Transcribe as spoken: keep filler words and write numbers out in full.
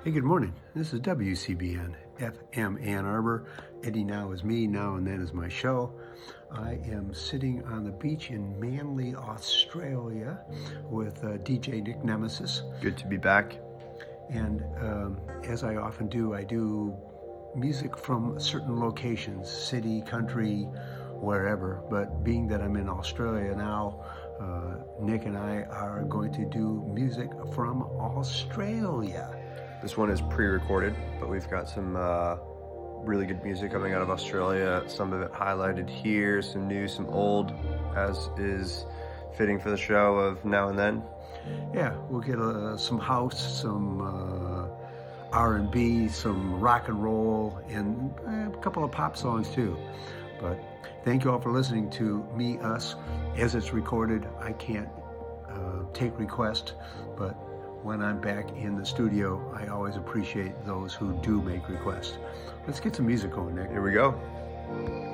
Hey, good morning. This is W C B N F M Ann Arbor. Eddie Now is me, Now and Then is my show. I am sitting on the beach in Manly, Australia with uh, D J Nick Nemesis. Good to be back. And um, as I often do, I do music from certain locations, city, country, wherever. But being that I'm in Australia now, uh, Nick and I are going to do music from Australia. This one is pre-recorded, but we've got some uh, really good music coming out of Australia. Some of it highlighted here, some new, some old, as is fitting for the show of Now and Then. Yeah, we'll get uh, some house, some uh, R and B, some rock and roll, and a couple of pop songs too. But thank you all for listening to me, us. As it's recorded, I can't uh, take requests, but when I'm back in the studio, I always appreciate those who do make requests. Let's get some music going, Nick. Here we go.